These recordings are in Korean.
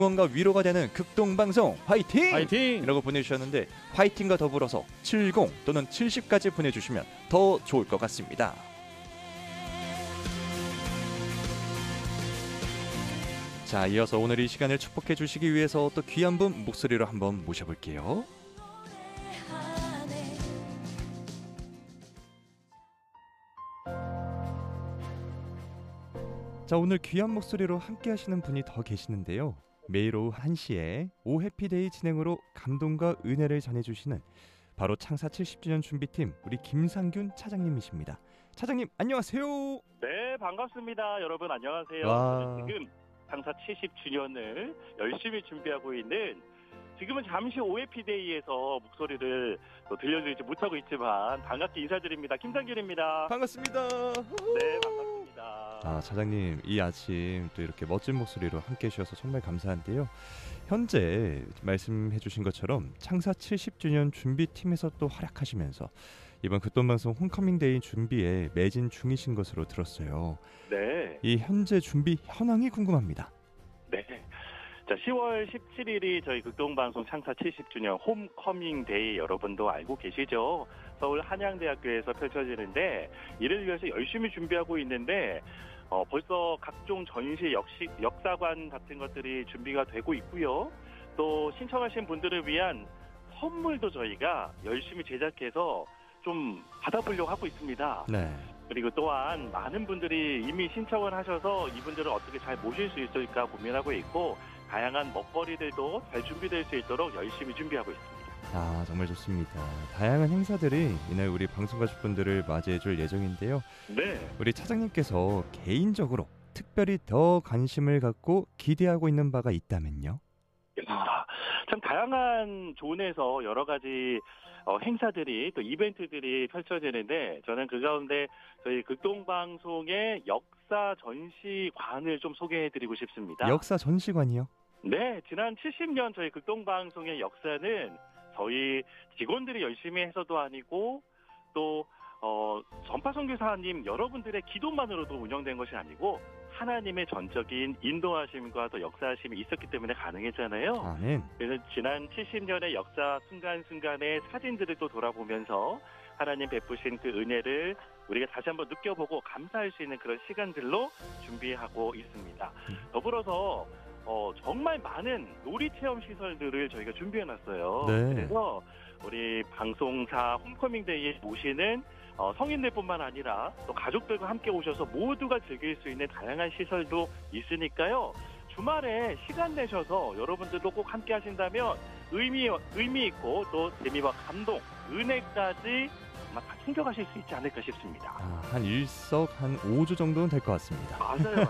응원과 위로가 되는 극동방송 화이팅! 화이팅! 이라고 보내주셨는데 화이팅과 더불어서 70 또는 70까지 보내주시면 더 좋을 것 같습니다. 자, 이어서 오늘 이 시간을 축복해 주시기 위해서 또 귀한 분 목소리로 한번 모셔볼게요. 자, 오늘 귀한 목소리로 함께 하시는 분이 더 계시는데요. 매일 오후 1시에 오해피데이 진행으로 감동과 은혜를 전해주시는 바로 창사 70주년 준비팀 우리 김상균 차장님이십니다. 차장님 안녕하세요. 네, 반갑습니다. 여러분 안녕하세요. 와. 지금 창사 70주년을 열심히 준비하고 있는, 지금은 잠시 오해피데이에서 목소리를 들려드리지 못하고 있지만 반갑게 인사드립니다. 김상균입니다. 반갑습니다. 네, 반갑습니다. 아, 차장님 이 아침 또 이렇게 멋진 목소리로 함께 해주셔서 정말 감사한데요. 현재 말씀해 주신 것처럼 창사 70주년 준비팀에서 또 활약하시면서 이번 극동방송 홈커밍데이 준비에 매진 중이신 것으로 들었어요. 네. 이 현재 준비 현황이 궁금합니다. 네. 자, 10월 17일이 저희 극동방송 창사 70주년 홈커밍데이, 여러분도 알고 계시죠? 서울 한양대학교에서 펼쳐지는데 이를 위해서 열심히 준비하고 있는데 벌써 각종 전시, 역사관 같은 것들이 준비가 되고 있고요. 또 신청하신 분들을 위한 선물도 저희가 열심히 제작해서 좀 받아보려고 하고 있습니다. 네. 그리고 또한 많은 분들이 이미 신청을 하셔서 이분들을 어떻게 잘 모실 수 있을까 고민하고 있고, 다양한 먹거리들도 잘 준비될 수 있도록 열심히 준비하고 있습니다. 아, 정말 좋습니다. 다양한 행사들이 이날 우리 방송가족분들을 맞이해줄 예정인데요. 네. 우리 차장님께서 개인적으로 특별히 더 관심을 갖고 기대하고 있는 바가 있다면요? 참 다양한 존에서 여러 가지 행사들이, 또 이벤트들이 펼쳐지는데, 저는 그 가운데 저희 극동방송의 역사 전시관을 좀 소개해드리고 싶습니다. 역사 전시관이요? 네, 지난 70년 저희 극동방송의 역사는 저희 직원들이 열심히 해서도 아니고, 또 전파선교사님 여러분들의 기도만으로도 운영된 것이 아니고 하나님의 전적인 인도하심과 또 역사하심이 있었기 때문에 가능했잖아요. 아멘. 그래서 지난 70년의 역사 순간순간의 사진들을 또 돌아보면서 하나님 베푸신 그 은혜를 우리가 다시 한번 느껴보고 감사할 수 있는 그런 시간들로 준비하고 있습니다. 더불어서 정말 많은 놀이체험 시설들을 저희가 준비해놨어요. 네. 그래서 우리 방송사 홈커밍데이에 모시는 성인들뿐만 아니라 또 가족들과 함께 오셔서 모두가 즐길 수 있는 다양한 시설도 있으니까요. 주말에 시간 내셔서 여러분들도 꼭 함께 하신다면 의미 있고 또 재미와 감동, 은혜까지 아마 다 챙겨가실 수 있지 않을까 싶습니다. 한 한 5주 정도는 될 것 같습니다. 맞아요.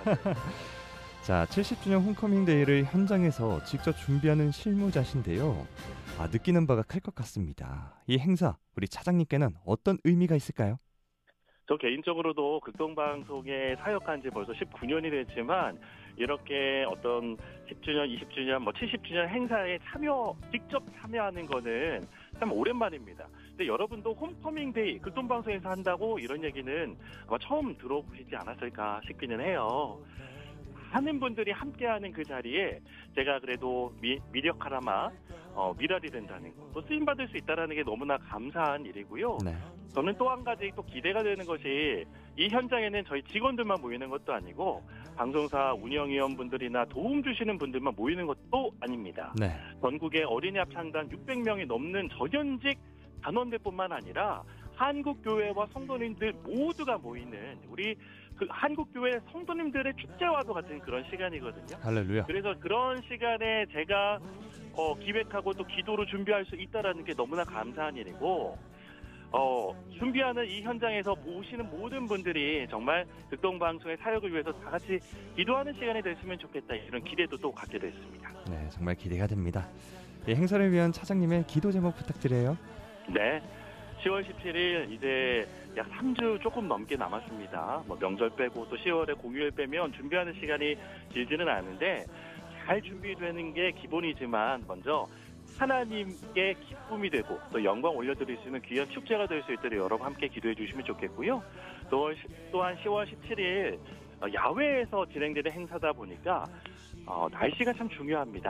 자, 70주년 홈커밍데이를 현장에서 직접 준비하는 실무자신데요. 느끼는 바가 클 것 같습니다. 이 행사 우리 차장님께는 어떤 의미가 있을까요? 저 개인적으로도 극동방송에 사역한 지 벌써 19년이 됐지만, 이렇게 어떤 10주년, 20주년, 70주년 행사에 직접 참여하는 거는 참 오랜만입니다. 근데 여러분도 홈커밍데이 극동방송에서 한다고 이런 얘기는 아마 처음 들어보시지 않았을까 싶기는 해요. 많은 분들이 함께하는 그 자리에 제가 그래도 미력 하나마 미랄이 된다는 거, 또 쓰임받을 수 있다는 게 너무나 감사한 일이고요. 네. 저는 또 한 가지 또 기대가 되는 것이, 이 현장에는 저희 직원들만 모이는 것도 아니고 방송사 운영위원분들이나 도움 주시는 분들만 모이는 것도 아닙니다. 네. 전국의 어린이 합창단 600명이 넘는 전현직 단원들뿐만 아니라 한국교회와 성도님들 모두가 모이는 우리 그 한국교회 성도님들의 축제와도 같은 그런 시간이거든요. 할렐루야. 그래서 그런 시간에 제가 기획하고 또 기도로 준비할 수 있다는 게 너무나 감사한 일이고, 준비하는 이 현장에서 보시는 모든 분들이 정말 극동방송의 사역을 위해서 다 같이 기도하는 시간이 됐으면 좋겠다, 이런 기대도 또 갖게 됐습니다. 네, 정말 기대가 됩니다. 이 행사를 위한 차장님의 기도 제목 부탁드려요. 네, 10월 17일 이제 약 3주 조금 넘게 남았습니다. 명절 빼고 또 10월에 공휴일 빼면 준비하는 시간이 길지는 않은데, 잘 준비되는 게 기본이지만 먼저 하나님께 기쁨이 되고 또 영광 올려드릴 수 있는 귀한 축제가 될 수 있도록 여러분 함께 기도해 주시면 좋겠고요. 또한 10월 17일 야외에서 진행되는 행사다 보니까 날씨가 참 중요합니다.